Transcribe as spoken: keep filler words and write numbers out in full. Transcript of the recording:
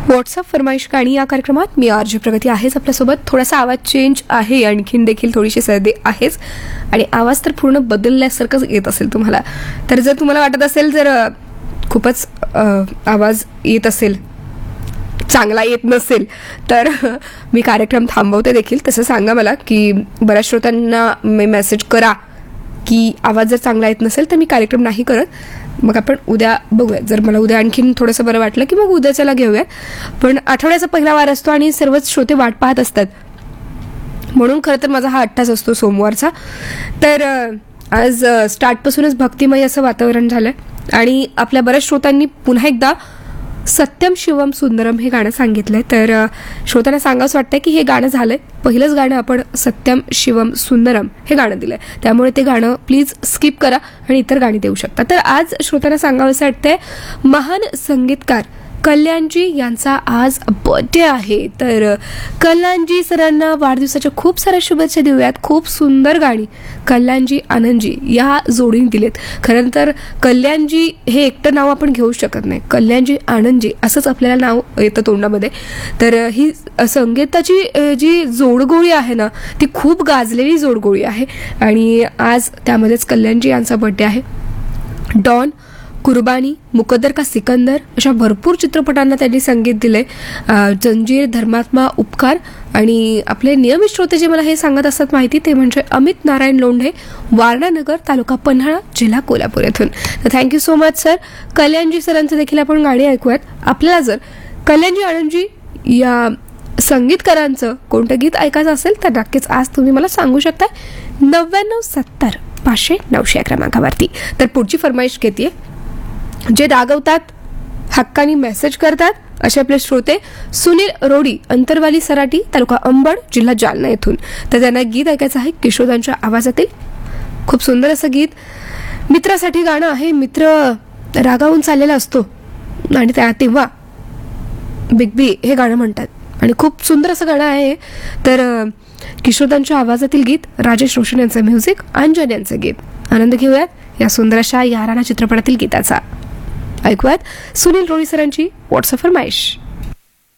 WhatsApp फरमाईश गाणी या कार्यक्रमात मी आरजी प्रगती आहेच आपल्यासोबत. थोडासा आवाज चेंज आहे, आणखीन देखील थोडीशी सर्दी आहेच आणि आवाज तर पूर्ण बदलल्यासारखंच येत असेल तुम्हाला. तर जर तुम्हाला वाटत असेल जर खूपच आवाज येत असेल, चांगला येत नसेल, तर मी कार्यक्रम थांबवते देखील. तसं सांगा मला की बऱ्याच श्रोत्यांना मी मेसेज करा की आवाज जर चांगला येत नसेल तर मी कार्यक्रम नाही करत, मग आपण उद्या बघूया. जर मला उद्या आणखीन थोडंसं बरं वाटलं की मग उद्याच्याला घेऊयात. पण आठवड्याचा पहिला वार असतो आणि सर्वच श्रोते वाट पाहत असतात, म्हणून खरं तर माझा हा अट्टाच असतो सोमवारचा. तर आज स्टार्टपासूनच भक्तिमय असं वातावरण झालं आणि आपल्या बऱ्याच श्रोत्यांनी पुन्हा एकदा सत्यम शिवम सुंदरम हे गाणं सांगितलंय. तर श्रोत्यांना सांगावंच वाटतंय की हे गाणं झालंय, पहिलंच गाणं आपण सत्यम शिवम सुंदरम हे गाणं दिलंय, त्यामुळे ते गाणं प्लीज स्किप करा आणि इतर गाणी देऊ शकता. तर आज श्रोत्यांना सांगावंसं वाटतंय, महान संगीतकार कल्याणजी यांचा आज बर्थडे आहे. तर कल्याणजी सरांना वाढदिवसाच्या खूप साऱ्या शुभेच्छा देऊयात. खूप सुंदर गाणी कल्याणजी आनंदजी या जोडीने दिलेत. खरं तर कल्याणजी हे एकटं नाव आपण घेऊ शकत नाही, कल्याणजी आनंदजी असंच आपल्याला नाव येतं तोंडामध्ये. तर ही संगीताची जी जोडगोळी आहे ना, ती खूप गाजलेली जोडगोळी आहे आणि आज त्यामध्येच कल्याणजी यांचा बर्थडे आहे. डॉन, कुर्बानी, मुकद्दर का सिकंदर अशा भरपूर चित्रपटांना त्यांनी संगीत दिलंय. जंजीर, धर्मात्मा, उपकार आणि आपले नियमित श्रोते जे मला हे सांगत असतात माहिती, ते म्हणजे अमित नारायण लोंढे, वारणानगर, तालुका पन्हाळा, जिल्हा कोल्हापूर येथून. तर thank you so much sir. Kalyanji सरांचं देखील आपण गाणी ऐकूयात. आपल्याला जर कल्याणजी आनंदजी या संगीतकारांचं कोणतं गीत ऐकायचं असेल तर नक्कीच आज तुम्ही मला सांगू शकता नव्याण्णव सत्तर पाचशे नऊशे या क्रमांकावरती. तर पुढची फरमाईश घेते. जे रागवतात, हक्कानी मेसेज करतात असे आपले श्रोते सुनील रोडी, अंतरवाली सराटी, तालुका अंबड, जिल्हा जालना येथून. तर त्यांना गीत ऐकायचं आहे किशोरांच्या आवाजातील. खूप सुंदर असं गीत मित्रासाठी गाणं आहे. मित्र रागावून चाललेला असतो आणि त्या तेव्हा बिग बी हे गाणं म्हणतात आणि खूप सुंदर असं गाणं आहे. तर किशोरांच्या आवाजातील गीत, राजेश रोशन यांचं म्युझिक, अंजन यांचं गीत. आनंद घेऊयात या सुंदर अशा याराना चित्रपटातील गीताचा. ऐकूयात सुनील रोडी सरांची व्हॉट्सअप फरमाईश.